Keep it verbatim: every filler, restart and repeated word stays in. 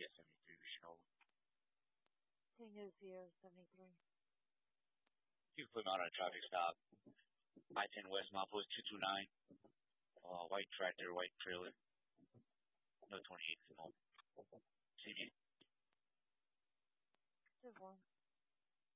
seventy-three, Michelle. Tango Sierra seventy-three. You can put him out on a traffic stop. I ten West Mapo's two two nine. Uh, white tractor, white trailer. No twenty-eight. No. C D. Two one.